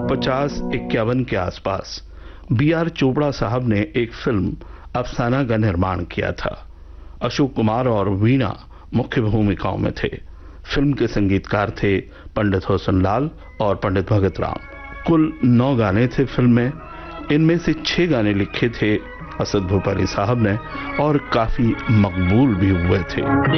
1950-51 के आसपास B.R. चोपड़ा साहब ने एक फिल्म अफसाना का निर्माण किया था। अशोक कुमार और वीणा मुख्य भूमिकाओं में थे। फिल्म के संगीतकार थे पंडित होसन लाल और पंडित भगत राम। कुल 9 गाने थे फिल्म में। इनमें से 6 गाने लिखे थे असद भोपाली साहब ने और काफी मकबूल भी हुए थे।